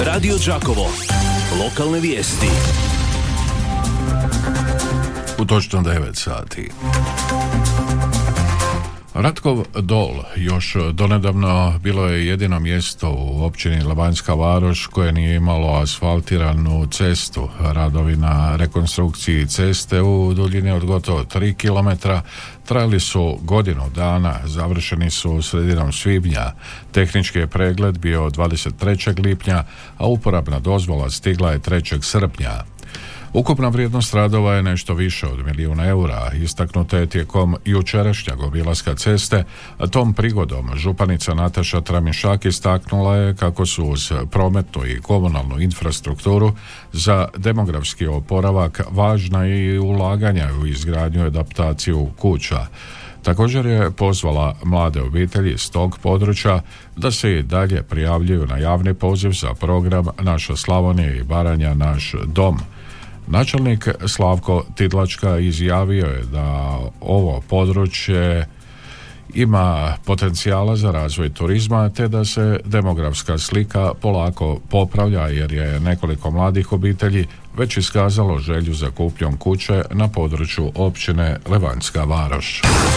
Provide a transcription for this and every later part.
Radio Đakovo. Lokalne vijesti. U točno 9 sati. Ratkov Dol još donedavno bilo je jedino mjesto u općini Levanjska Varoš koje nije imalo asfaltiranu cestu. Radovi na rekonstrukciji ceste u duljini od gotovo 3 km trajali su godinu dana, završeni su sredinom svibnja. Tehnički je pregled bio 23. lipnja, a uporabna dozvola stigla je 3. srpnja. Ukupna vrijednost radova je nešto više od €1.000.000, istaknuta je tijekom jučerašnjeg obilaska ceste, a tom prigodom županica Nataša Tramišak istaknula je kako su uz prometnu i komunalnu infrastrukturu za demografski oporavak važna i ulaganja u izgradnju i adaptaciju kuća. Također je pozvala mlade obitelji iz tog područja da se i dalje prijavljuju na javni poziv za program Naša Slavonija i Baranja, naš dom. Načelnik Slavko Tidlačka izjavio je da ovo područje ima potencijala za razvoj turizma, te da se demografska slika polako popravlja, jer je nekoliko mladih obitelji već iskazalo želju za kupnjom kuće na području općine Levanjska Varoš.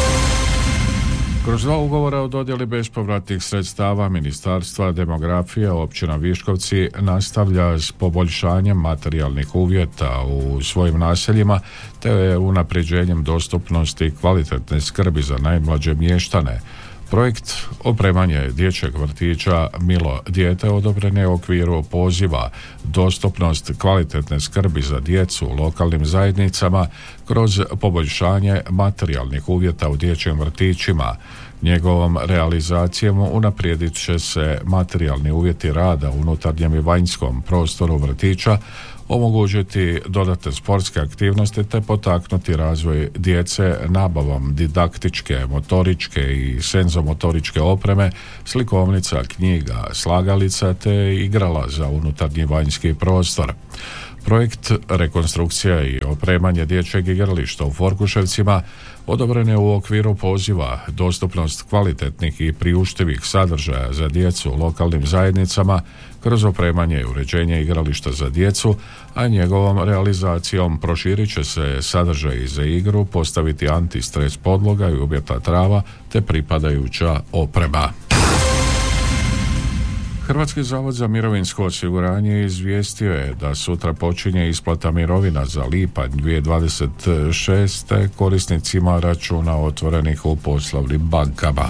Kroz 2 ugovora o dodjeli bespovratnih sredstava Ministarstva demografije općina Viškovci nastavlja s poboljšanjem materijalnih uvjeta u svojim naseljima te unapređenjem dostupnosti kvalitetne skrbi za najmlađe mještane. Projekt opremanje dječjeg vrtića Milo dijete odobren je u okviru poziva dostupnost kvalitetne skrbi za djecu u lokalnim zajednicama kroz poboljšanje materijalnih uvjeta u dječjim vrtićima. Njegovom realizacijom unaprijedit će se materijalni uvjeti rada u unutarnjem i vanjskom prostoru vrtića, omogućiti dodatne sportske aktivnosti te potaknuti razvoj djece nabavom didaktičke, motoričke i senzomotoričke opreme, slikovnica, knjiga, slagalica te igrala za unutarnji vanjski prostor. Projekt rekonstrukcija i opremanje dječjeg igrališta u Forkuševcima odobren je u okviru poziva dostupnost kvalitetnih i priuštivih sadržaja za djecu u lokalnim zajednicama kroz opremanje i uređenje igrališta za djecu, a njegovom realizacijom proširit će se sadržaj za igru, postaviti antistres podloga i uvjeta trava te pripadajuća oprema. Hrvatski zavod za mirovinsko osiguranje izvijestio je da sutra počinje isplata mirovina za lipanj 2026. korisnicima računa otvorenih u poslovnim bankama.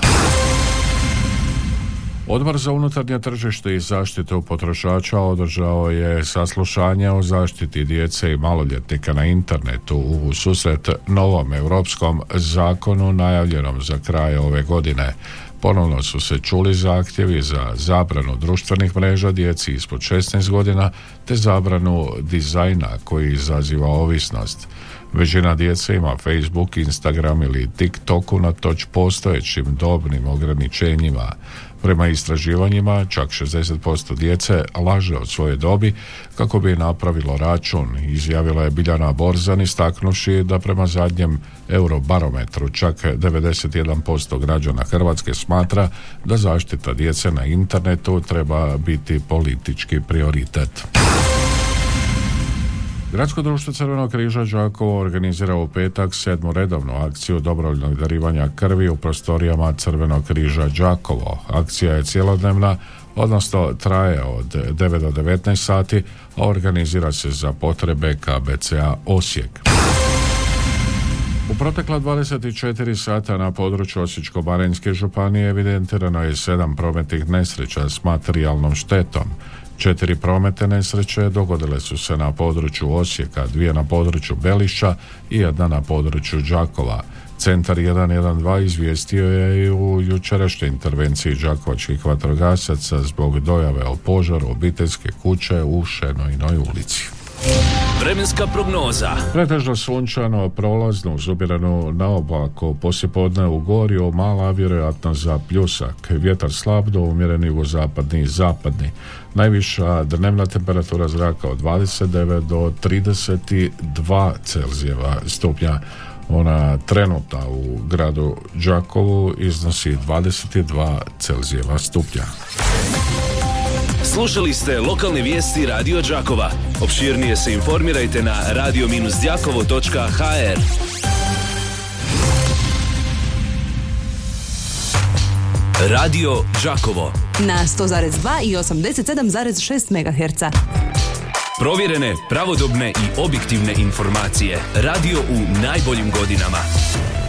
Odbor za unutarnje tržište i zaštitu potrošača održao je saslušanje o zaštiti djece i maloljetnika na internetu u susret novom europskom zakonu najavljenom za kraj ove godine. Ponovno su se čuli zahtjevi za zabranu društvenih mreža djeci ispod 16 godina te zabranu dizajna koji izaziva ovisnost. Većina djece ima Facebook, Instagram ili TikTok unatoč postojećim dobnim ograničenjima. Prema istraživanjima, čak 60% djece laže od svoje dobi kako bi napravilo račun, izjavila je Biljana Borzan, istaknuvši da prema zadnjem Eurobarometru čak 91% građana Hrvatske smatra da zaštita djece na internetu treba biti politički prioritet. Gradsko društvo Crvenog križa Đakovo organizira u petak 7. redovnu akciju dobrovoljnog darivanja krvi u prostorijama Crvenog križa Đakovo. Akcija je cjelodnevna, odnosno traje od 9 do 19 sati, a organizira se za potrebe KBC-a Osijek. U protekla 24 sata na području Osječko-baranjske županije evidentirano je 7 prometnih nesreća s materijalnom štetom. 4 prometne nesreće dogodile su se na području Osijeka, 2 na području Belišća i 1 na području Đakova. Centar 112 izvijestio je i u jučerašnjoj intervenciji đakovačkih vatrogasaca zbog dojave o požaru obiteljske kuće u Šenojnoj ulici. Vremenska prognoza. Pretežno sunčano, prolazno, uz ubiranu naoblaku, poslijepodne u Gorju mala vjerojatnost za pljusak. Vjetar slab do umjeren jugozapadni i zapadni. Najviša dnevna temperatura zraka od 29 do 32 Celzijeva stupnja. Ona trenutna u gradu Đakovu iznosi 22 Celzijeva stupnja. Slušali ste lokalne vijesti Radio Đakova. Opširnije se informirajte na radio-đakovo.hr. Radio Đakovo na 100,2 i 87,6 MHz. Provjerene, pravodobne i objektivne informacije. Radio u najboljim godinama.